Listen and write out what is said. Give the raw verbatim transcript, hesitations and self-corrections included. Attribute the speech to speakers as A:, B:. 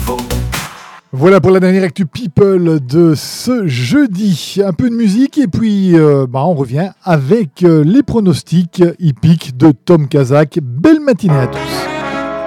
A: Voilà pour la dernière actu People de ce jeudi. Un peu de musique et puis euh, bah, on revient avec euh, les pronostics hippiques de Tom Kazak. Belle matinée à tous.